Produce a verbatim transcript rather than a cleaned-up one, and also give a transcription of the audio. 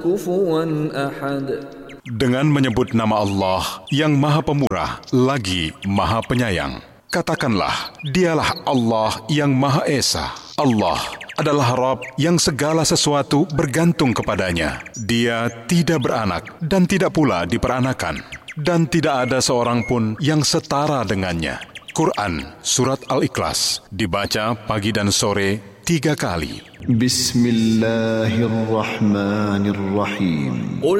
kufuwan ahad. Dengan menyebut nama Allah yang Maha Pemurah lagi Maha Penyayang. Katakanlah, dialah Allah yang Maha Esa. Allah adalah Rabb yang segala sesuatu bergantung kepadanya. Dia tidak beranak dan tidak pula diperanakan. Dan tidak ada seorang pun yang setara dengannya. Quran Surat Al-Ikhlas dibaca pagi dan sore tiga kali. Bismillahirrahmanirrahim.